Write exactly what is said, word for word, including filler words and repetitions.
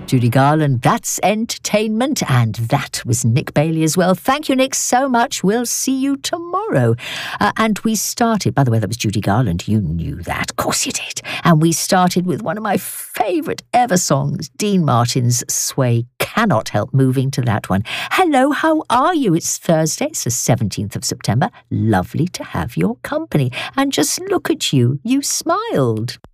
Judy Garland, that's entertainment, and that was Nick Bailey as well. Thank you, Nick, so much. We'll see you tomorrow. Uh, and we started, by the way, that was Judy Garland. You knew that. Of course you did. And we started with one of my favourite ever songs, Dean Martin's Sway. Cannot help moving to that one. Hello, how are you? It's Thursday, it's the seventeenth of September. Lovely to have your company. And just look at you, you smiled.